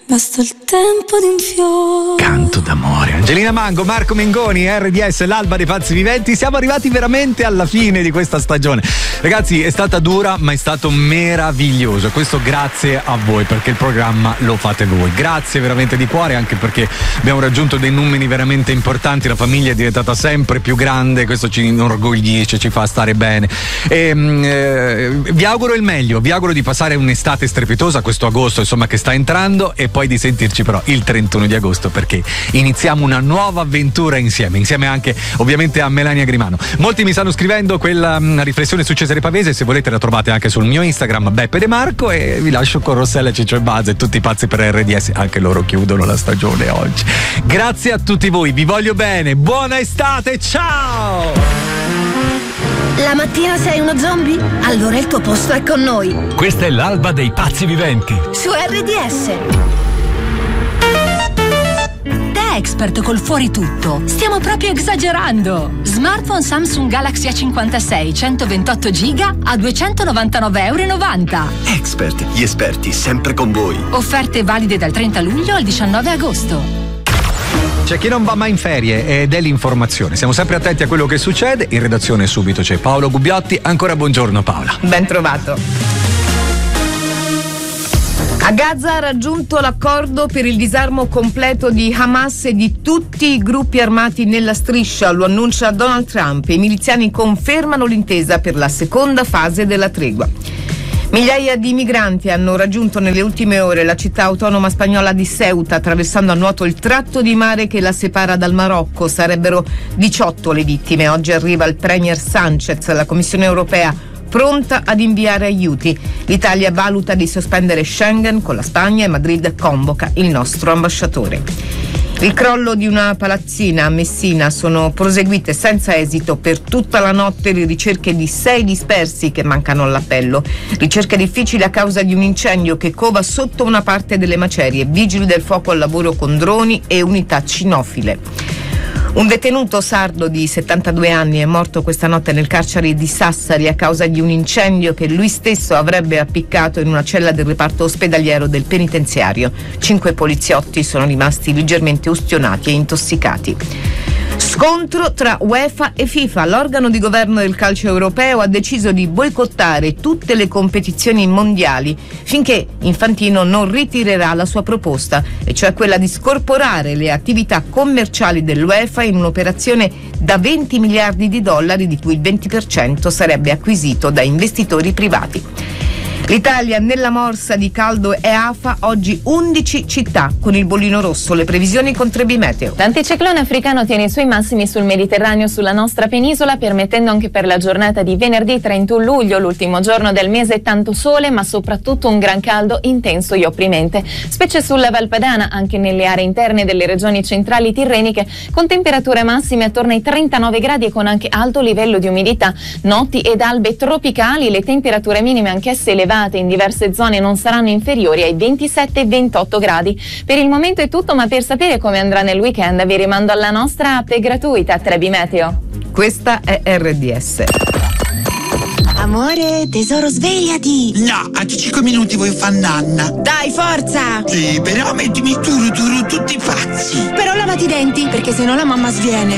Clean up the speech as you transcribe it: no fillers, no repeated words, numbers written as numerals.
basta il tempo di un fiore. Canto d'amore. Angelina Mango, Marco Mengoni, RDS, l'alba dei pazzi viventi. Siamo arrivati veramente alla fine di questa stagione. Ragazzi, è stata dura, ma è stato meraviglioso. Questo grazie a voi, perché il programma lo fate voi. Grazie veramente di cuore, anche perché abbiamo raggiunto dei numeri veramente importanti. La famiglia è diventata sempre più grande. Questo ci inorgoglisce, ci fa stare bene. Vi auguro il meglio. Vi auguro di passare un'estate strepitosa, questo agosto, insomma, che sta entrando, e poi di sentirci però il 31 di agosto, perché iniziamo una nuova avventura insieme anche ovviamente a Melania Grimano. Molti mi stanno scrivendo quella riflessione su Cesare Pavese, se volete la trovate anche sul mio Instagram Beppe De Marco, e vi lascio con Rossella, Ciccio e Buzz e tutti i pazzi per RDS, anche loro chiudono la stagione oggi. Grazie a tutti voi, vi voglio bene, buona estate, ciao! La mattina sei uno zombie? Allora il tuo posto è con noi. Questa è l'alba dei pazzi viventi Su RDS. Da Expert col fuori tutto stiamo proprio esagerando. Smartphone Samsung Galaxy A56 128 GB a €299,90. Expert, gli esperti sempre con voi. Offerte valide dal 30 luglio al 19 agosto. C'è chi non va mai in ferie ed è l'informazione. Siamo sempre attenti a quello che succede. In redazione subito c'è Paolo Gubbiotti. Ancora buongiorno Paola. Ben trovato. A Gaza ha raggiunto l'accordo per il disarmo completo di Hamas e di tutti i gruppi armati nella striscia, lo annuncia Donald Trump. I miliziani confermano l'intesa per la seconda fase della tregua. Migliaia di migranti hanno raggiunto nelle ultime ore la città autonoma spagnola di Ceuta, attraversando a nuoto il tratto di mare che la separa dal Marocco. Sarebbero 18 le vittime. Oggi arriva il premier Sánchez, la Commissione europea pronta ad inviare aiuti. L'Italia valuta di sospendere Schengen con la Spagna e Madrid convoca il nostro ambasciatore. Il crollo di una palazzina a Messina. Sono proseguite senza esito per tutta la notte le ricerche di 6 dispersi che mancano all'appello. Ricerche difficili a causa di un incendio che cova sotto una parte delle macerie. Vigili del fuoco al lavoro con droni e unità cinofile. Un detenuto sardo di 72 anni è morto questa notte nel carcere di Sassari a causa di un incendio che lui stesso avrebbe appiccato in una cella del reparto ospedaliero del penitenziario. 5 poliziotti sono rimasti leggermente ustionati e intossicati. Scontro tra UEFA e FIFA. L'organo di governo del calcio europeo ha deciso di boicottare tutte le competizioni mondiali finché Infantino non ritirerà la sua proposta, e cioè quella di scorporare le attività commerciali dell'UEFA in un'operazione da $20 miliardi, di cui il 20% sarebbe acquisito da investitori privati. L'Italia nella morsa di caldo e afa, oggi 11 città con il bollino rosso. Le previsioni con Trebi Meteo. L'anticiclone africano tiene i suoi massimi sul Mediterraneo, sulla nostra penisola, permettendo anche per la giornata di venerdì 31 luglio, l'ultimo giorno del mese, tanto sole ma soprattutto un gran caldo intenso e opprimente, specie sulla Valpadana, anche nelle aree interne delle regioni centrali tirreniche, con temperature massime attorno ai 39 gradi e con anche alto livello di umidità. Notti ed albe tropicali, le temperature minime anch'esse elevate in diverse zone non saranno inferiori ai 27-28 gradi. Per il momento è tutto, ma per sapere come andrà nel weekend vi rimando alla nostra app gratuita Trebi Meteo. Questa è RDS. Amore, tesoro, svegliati. No, a 5 minuti vuoi fare nanna. Dai, forza. Sì, però mettimi tutti pazzi. Però lavati i denti, perché se no la mamma sviene.